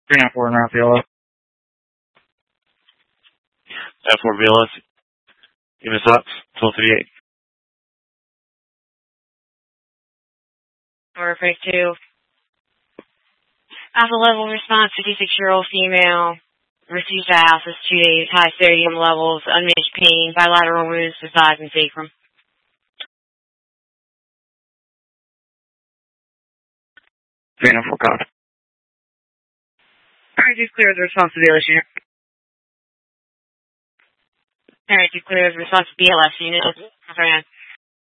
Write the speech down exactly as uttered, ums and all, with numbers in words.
three nine four and Ralph Yellow. F four B L S. Give us up. twelve thirty-eight. Perfect, two. Alpha level response, fifty-six-year-old female. Received dialysis, two days, high sodium levels, unmanaged pain, bilateral wounds to thighs and sacrum. three nine four code. Alright, you've cleared the response to B L S unit. Alright, you've cleared the response to B L S unit. That's right.